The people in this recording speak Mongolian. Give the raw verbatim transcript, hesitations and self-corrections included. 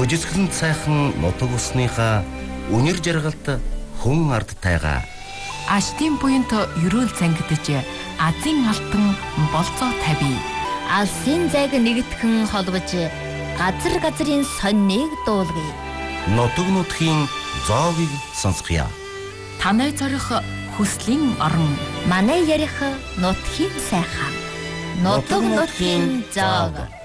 Бүжиглэн сайхан нутаг усныхаа үнэр жаргалт хүн ард тайгаа. Аштын буянт ерөөл зангидж азийн алтан болцоо тавь. Алсын зайг нэгтгэн холбож газар газрын сонныг дуулгая. Нутаг нутгийн зоогийг сонсгоё. Танай зорих хүслийн орон. Манай ярих нутгийн сайхан. Нутаг нутгийн зоог.